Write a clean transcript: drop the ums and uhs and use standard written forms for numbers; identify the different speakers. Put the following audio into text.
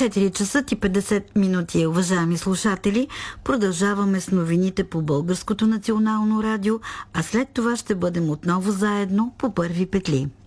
Speaker 1: 4 часа и 50 минути, уважаеми слушатели. Продължаваме с новините по Българското национално радио, а след това ще бъдем отново заедно по първи петли.